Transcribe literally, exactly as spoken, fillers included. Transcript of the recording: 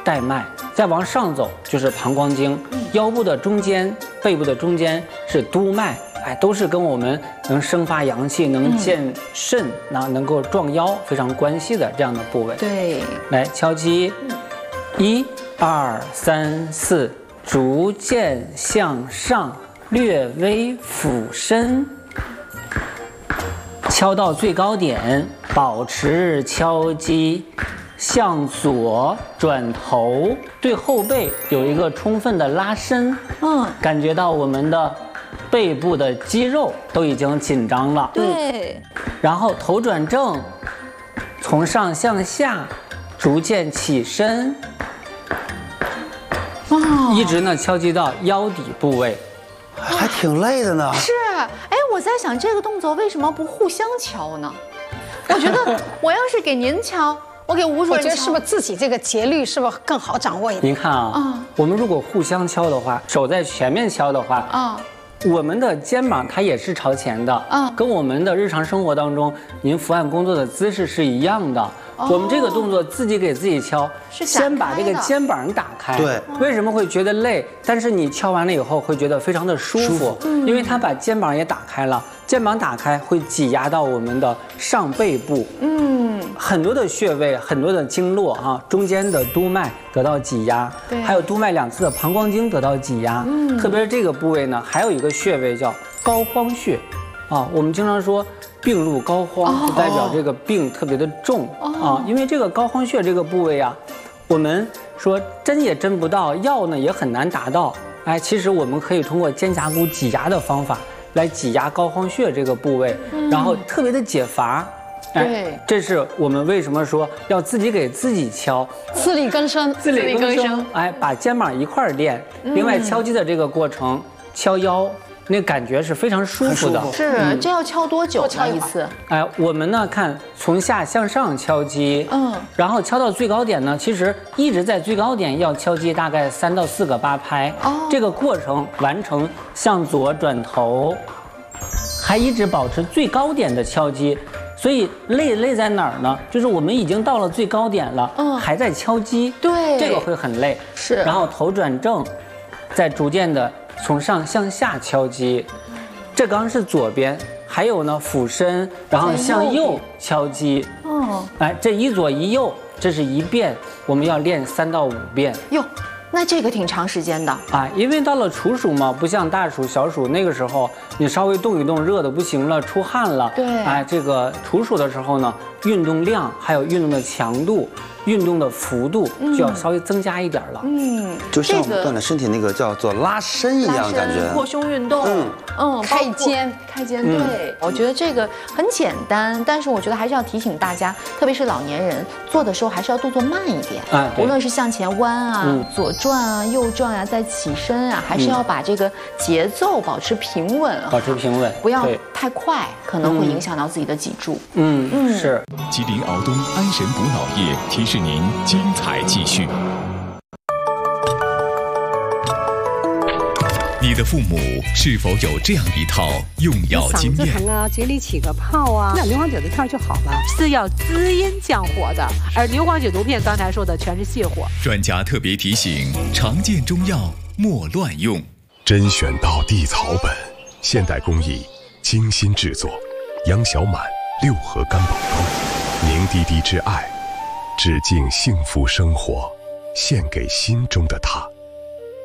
带脉，再往上走就是膀胱经，腰部的中间、背部的中间是督脉，哎，都是跟我们能生发阳气、能健肾、那能够壮腰非常关系的这样的部位。 对， 来敲击，一、二、三、四，逐渐向上，略微俯身。敲到最高点，保持敲击，向左转头，对后背有一个充分的拉伸，嗯，感觉到我们的背部的肌肉都已经紧张了， 对， 然后头转正，从上向下逐渐起身，哦，一直呢敲击到腰底部位， 还挺累的呢。 是，哎，我在想这个动作为什么不互相敲呢？我觉得我要是给您敲，我给吴主任敲， 我觉得是不是自己这个节律是不是更好掌握一点？ 您看啊，嗯、我们如果互相敲的话，手在前面敲的话，啊、嗯，我们的肩膀它也是朝前的，啊、嗯，跟我们的日常生活当中您伏案工作的姿势是一样的。我们这个动作自己给自己敲，先把这个肩膀打开。 对， 为什么会觉得累？但是你敲完了以后会觉得非常的舒服，舒服嗯、因为它把肩膀也打开了。肩膀打开会挤压到我们的上背部，嗯，很多的穴位，很多的经络啊，中间的督脉得到挤压，对，还有督脉两侧的膀胱经得到挤压。嗯，特别是这个部位呢，还有一个穴位叫膏肓穴，啊，我们经常说。病入膏肓就代表这个病特别的重啊，因为这个膏肓穴这个部位啊，我们说针也针不到，药呢也很难达到。哎，其实我们可以通过肩胛骨挤压的方法来挤压膏肓穴这个部位，然后特别的解乏。 对， 这是我们为什么说要自己给自己敲， 自力更生， 自力更生。哎，把肩膀一块儿练。另外，敲击的这个过程，敲腰。那感觉是非常舒服的， 是、嗯、这要敲多久呢？一次？ 哎，我们呢看从下向上敲击，嗯，然后敲到最高点呢，其实一直在最高点要敲击大概三到四个八拍，哦，这个过程完成向左转头，还一直保持最高点的敲击，所以累累在哪儿呢？就是我们已经到了最高点了，嗯，还在敲击， 对， 这个会很累， 是， 然后头转正，再逐渐的。从上向下敲击，这刚是左边，还有呢俯身，然后向右敲击。哦，哎，这一左一右，这是一遍，我们要练三到五遍。 哟，那这个挺长时间的啊，因为到了处暑嘛，不像大暑、小暑那个时候，你稍微动一动，热的不行了，出汗了。 对， 哎，这个处暑的时候呢，运动量还有运动的强度。运动的幅度就要稍微增加一点了， 嗯，就像我们锻炼身体那个叫做拉伸一样，感觉扩胸运动，嗯嗯，开肩， 开肩，对，我觉得这个很简单，但是我觉得还是要提醒大家，特别是老年人做的时候还是要动作慢一点，啊，无论是向前弯啊、左转啊、右转啊、再起身啊，还是要把这个节奏保持平稳， 保持平稳， 不要太快，可能会影响到自己的脊柱。 嗯嗯，是。 吉林敖东安神补脑液提示您精彩继续。你的父母是否有这样一套用药经验？ 嗓子疼啊，嘴里起个泡啊，那牛黄解毒片就好了， 是要滋阴降火的，而牛黄解毒片刚才说的全是泻火。 专家特别提醒：常见中药莫乱用， 甄选到地草本，现代工艺，精心制作，杨小满六合干宝汤，凝滴滴之爱，致敬幸福生活，献给心中的他。